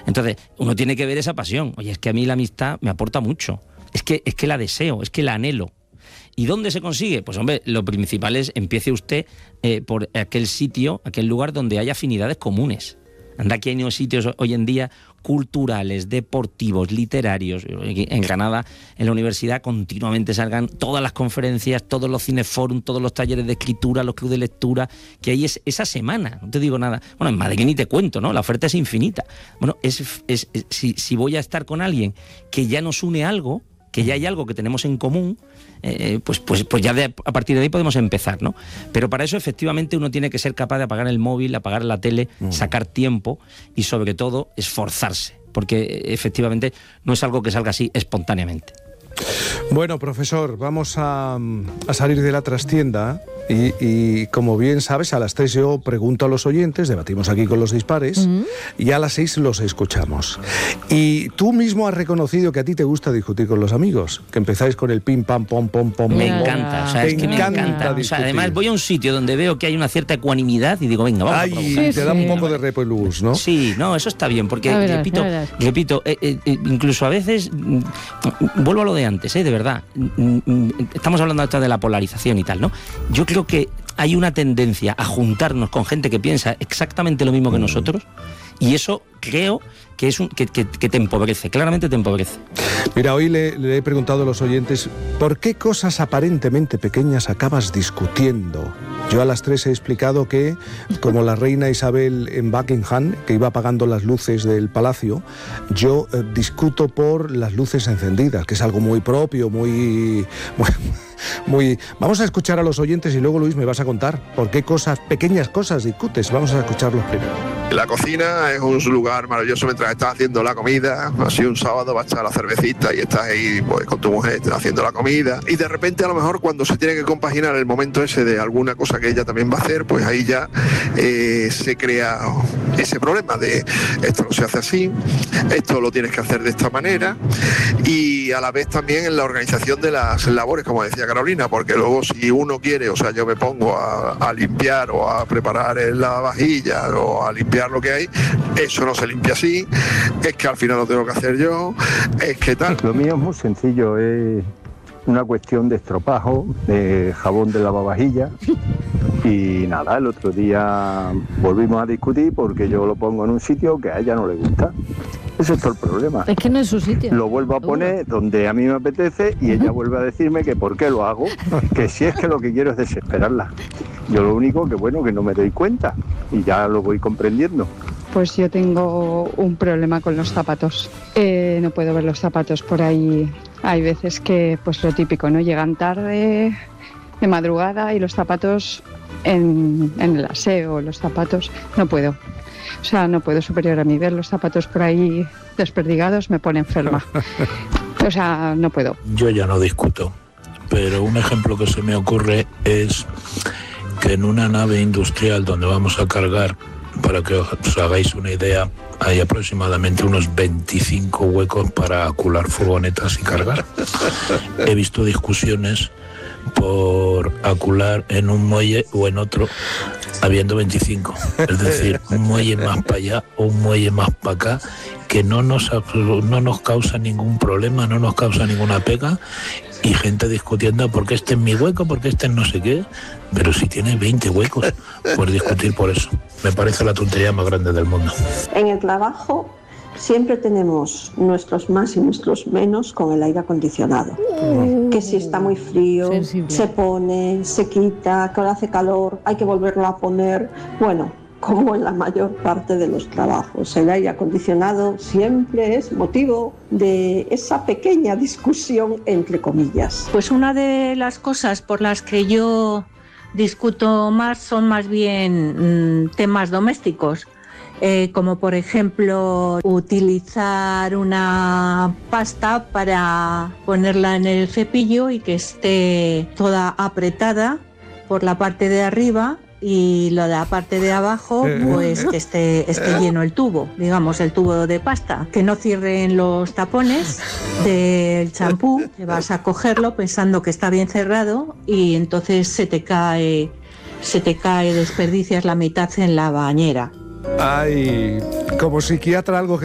Entonces, uno tiene que ver esa pasión. Oye, es que a mí la amistad me aporta mucho. Es que la deseo, es que la anhelo. ¿Y dónde se consigue? Pues hombre, lo principal es empiece usted por aquel sitio, aquel lugar donde haya afinidades comunes. Anda, que hay unos sitios hoy en día culturales, deportivos, literarios. En Granada, en la universidad, continuamente salgan todas las conferencias, todos los cineforum, todos los talleres de escritura, los clubes de lectura, que hay esa semana. No te digo nada. Bueno, en Madrid ni te cuento, ¿no? La oferta es infinita. Bueno, si voy a estar con alguien que ya nos une algo, que ya hay algo que tenemos en común, pues ya a partir de ahí podemos empezar, ¿no? Pero para eso efectivamente uno tiene que ser capaz de apagar el móvil, apagar la tele, sacar tiempo y sobre todo esforzarse, porque efectivamente no es algo que salga así espontáneamente. Bueno, profesor, vamos a salir de la trastienda y como bien sabes, a las 3 yo pregunto a los oyentes, debatimos aquí con los dispares, y a las 6 los escuchamos. Y tú mismo has reconocido que a ti te gusta discutir con los amigos, que empezáis con el pim, pam, pom, pom, pom. Me encanta, o sea, es que me encanta. O sea, además voy a un sitio donde veo que hay una cierta ecuanimidad y digo, venga, vamos a provocar. Te da un poco de repelús, ¿no? Sí, no, eso está bien, porque repito, incluso a veces, vuelvo a lo de antes, de verdad, estamos hablando hasta de la polarización y tal, ¿no? Yo creo que hay una tendencia a juntarnos con gente que piensa exactamente lo mismo que nosotros, y eso creo que es que te empobrece, claramente te empobrece. Mira, hoy le he preguntado a los oyentes, ¿por qué cosas aparentemente pequeñas acabas discutiendo? Yo a las 3 he explicado que, como la reina Isabel en Buckingham, que iba apagando las luces del palacio, yo discuto por las luces encendidas, que es algo muy propio, muy... Vamos a escuchar a los oyentes y luego, Luis, me vas a contar por qué pequeñas cosas discutes. Vamos a escucharlos primero. La cocina es un lugar maravilloso mientras estás haciendo la comida. Así un sábado vas a echar la cervecita y estás ahí pues, con tu mujer haciendo la comida. Y de repente, a lo mejor, cuando se tiene que compaginar el momento ese de alguna cosa que ella también va a hacer, pues ahí ya se crea ese problema de esto no se hace así, esto lo tienes que hacer de esta manera. Y a la vez también en la organización de las labores, como decía Carolina, porque luego si uno quiere, o sea, yo me pongo a limpiar o a preparar la vajilla o a limpiar lo que hay, eso no se limpia así, es que al final lo tengo que hacer yo, es que tal. Lo mío es muy sencillo, es una cuestión de estropajo, de jabón de lavavajillas y nada, el otro día volvimos a discutir porque yo lo pongo en un sitio que a ella no le gusta. Ese es todo el problema. Es que no es su sitio. Lo vuelvo a poner donde a mí me apetece y ella vuelve a decirme que por qué lo hago, que si es que lo que quiero es desesperarla. Yo lo único que bueno, que no me doy cuenta y ya lo voy comprendiendo. Pues yo tengo un problema con los zapatos. No puedo ver los zapatos por ahí. Hay veces que, pues lo típico, ¿no? Llegan tarde, de madrugada y los zapatos en el aseo, los zapatos, no puedo. O sea, no puedo superior a mí. Ver los zapatos por ahí desperdigados me pone enferma. O sea, no puedo. Yo ya no discuto, pero un ejemplo que se me ocurre es que en una nave industrial donde vamos a cargar, para que os hagáis una idea, hay aproximadamente unos 25 huecos para acular furgonetas y cargar. He visto discusiones por acular en un muelle o en otro, habiendo 25. Es decir, un muelle más para allá o un muelle más para acá, que no nos causa ningún problema, no nos causa ninguna pega, y gente discutiendo porque este es mi hueco, porque este es no sé qué, pero si tiene 20 huecos, pues discutir por eso. Me parece la tontería más grande del mundo. En el trabajo siempre tenemos nuestros más y nuestros menos con el aire acondicionado. Que si está muy frío, se pone, se quita, que ahora hace calor, hay que volverlo a poner. Bueno, como en la mayor parte de los trabajos, el aire acondicionado siempre es motivo de esa pequeña discusión entre comillas. Pues una de las cosas por las que yo discuto más son más bien temas domésticos. Como por ejemplo utilizar una pasta para ponerla en el cepillo y que esté toda apretada por la parte de arriba y lo de la parte de abajo pues que esté lleno el tubo, digamos el tubo de pasta, que no cierren los tapones del champú, que vas a cogerlo pensando que está bien cerrado y entonces se te cae, desperdicias la mitad en la bañera. Ay, como psiquiatra algo que